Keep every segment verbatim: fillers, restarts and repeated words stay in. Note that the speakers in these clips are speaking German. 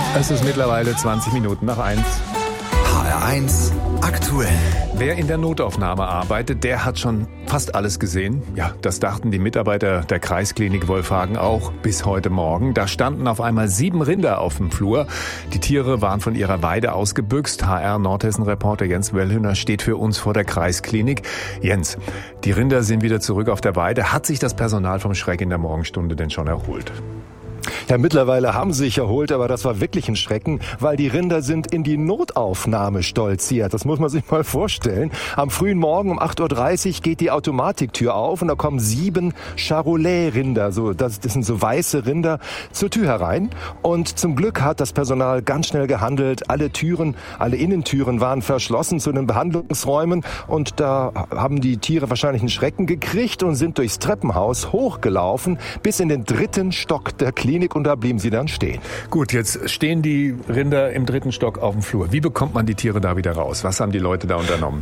Es ist mittlerweile zwanzig Minuten nach eins. H R eins aktuell. Wer in der Notaufnahme arbeitet, der hat schon fast alles gesehen. Ja, das dachten die Mitarbeiter der Kreisklinik Wolfhagen auch bis heute Morgen. Da standen auf einmal sieben Rinder auf dem Flur. Die Tiere waren von ihrer Weide ausgebüxt. H R-Nordhessen-Reporter Jens Wellhöhner steht für uns vor der Kreisklinik. Jens, die Rinder sind wieder zurück auf der Weide. Hat sich das Personal vom Schreck in der Morgenstunde denn schon erholt? Ja, mittlerweile haben sie sich erholt, aber das war wirklich ein Schrecken, weil die Rinder sind in die Notaufnahme stolziert. Das muss man sich mal vorstellen. Am frühen Morgen um acht Uhr dreißig geht die Automatiktür auf und da kommen sieben Charolais-Rinder, so, das, das sind so weiße Rinder, zur Tür herein. Und zum Glück hat das Personal ganz schnell gehandelt. Alle Türen, alle Innentüren waren verschlossen zu den Behandlungsräumen und da haben die Tiere wahrscheinlich einen Schrecken gekriegt und sind durchs Treppenhaus hochgelaufen bis in den dritten Stock der Klinik. Und da blieben sie dann stehen. Gut, jetzt stehen die Rinder im dritten Stock auf dem Flur. Wie bekommt man die Tiere da wieder raus? Was haben die Leute da unternommen?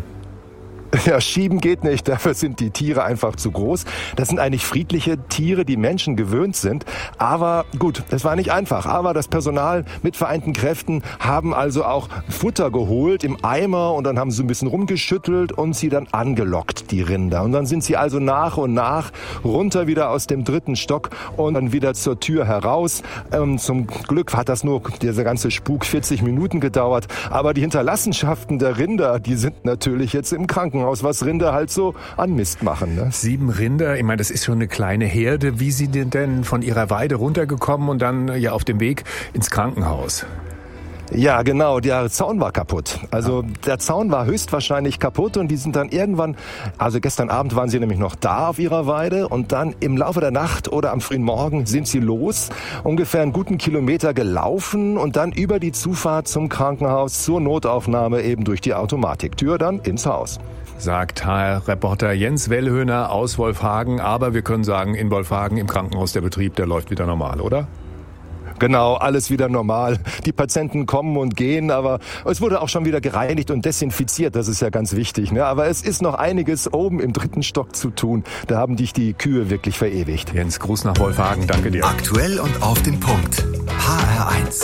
Ja, schieben geht nicht, dafür sind die Tiere einfach zu groß. Das sind eigentlich friedliche Tiere, die Menschen gewöhnt sind. Aber gut, es war nicht einfach. Aber das Personal mit vereinten Kräften haben also auch Futter geholt im Eimer und dann haben sie ein bisschen rumgeschüttelt und sie dann angelockt, die Rinder. Und dann sind sie also nach und nach runter wieder aus dem dritten Stock und dann wieder zur Tür heraus. Ähm, zum Glück hat das nur, dieser ganze Spuk, vierzig Minuten gedauert. Aber die Hinterlassenschaften der Rinder, die sind natürlich jetzt im Krankenhaus. Aus was Rinder halt so an Mist machen. Ne? Sieben Rinder, ich meine, das ist schon eine kleine Herde. Wie sind die denn von ihrer Weide runtergekommen und dann ja auf dem Weg ins Krankenhaus? Ja, genau, der Zaun war kaputt. Also der Zaun war höchstwahrscheinlich kaputt und die sind dann irgendwann, also gestern Abend waren sie nämlich noch da auf ihrer Weide und dann im Laufe der Nacht oder am frühen Morgen sind sie los, ungefähr einen guten Kilometer gelaufen und dann über die Zufahrt zum Krankenhaus zur Notaufnahme eben durch die Automatiktür dann ins Haus. Sagt H R-Reporter Jens Wellhöhner aus Wolfhagen. Aber wir können sagen, in Wolfhagen im Krankenhaus der Betrieb, der läuft wieder normal, oder? Genau, alles wieder normal. Die Patienten kommen und gehen, aber es wurde auch schon wieder gereinigt und desinfiziert. Das ist ja ganz wichtig, ne? Aber es ist noch einiges oben im dritten Stock zu tun. Da haben dich die Kühe wirklich verewigt. Jens, Gruß nach Wolfhagen. Danke dir. Aktuell und auf den Punkt. H R eins.